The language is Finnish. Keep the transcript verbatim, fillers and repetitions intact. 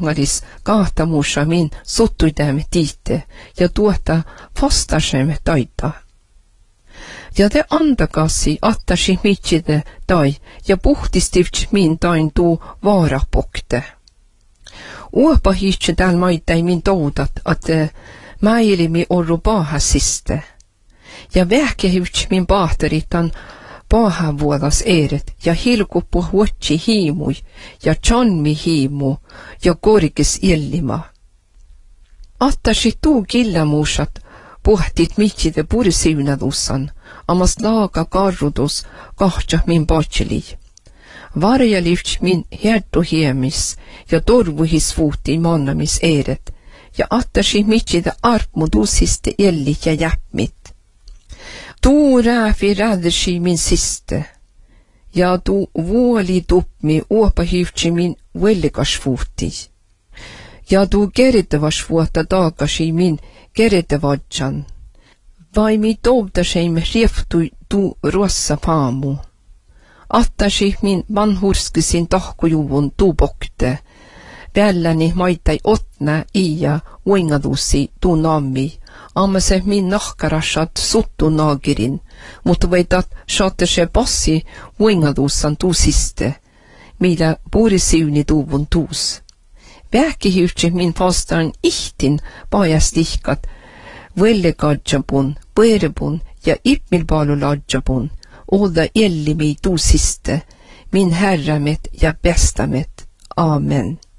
tongalis kahtamuussa min suttuidämme tiitte ja tuota fastasemme taita. Ja te antakassi attasi mitside tai ja puhtistivts min tain tuu vaarapokte. Uopa hiitse tääl maitai min toudat, että mäilimi orru paahasiste. Ja vähkehivts min paahteritan paahavuodas eret ja hilkuppu huotsi hiimui ja chanmi hiimu ja korkis illima. Attasi tuu killamuusat puhtit mitside purisiunadussan, amas laaga karrudus kahtsa min patseli. Varjalivts min hertuhiemis ja torvuhis vuhti mannamis eret ja attasi mitside arpmudusiste elli ja jäppmit. Tuu rääfi rädersi min siste, ja tuu vuoli tupmi uopahyvtsi min vellikasvuhti, ja tuu keritavasvuotta taakasi min keritavadjan, vai mi touvtaseimme rieftui tuu ruossa paamu. Attasi min vanhurskisin tahkujuvun tuu pokte, välläni maitai otna iä uingadusi tuu nammi, amma se min nahkarasat suttu naagirin, mutta veitat saatte se passi uingadussan tuu siste, mitä puurisiuni tuuvun tuus. Vähkihyhtsi min fastan ihtin paajastihkat, vellikadjapun, põerbun ja ipmilpaaluladjapun, olda ellimi tuu siste, min herramet ja bestamet. Amen.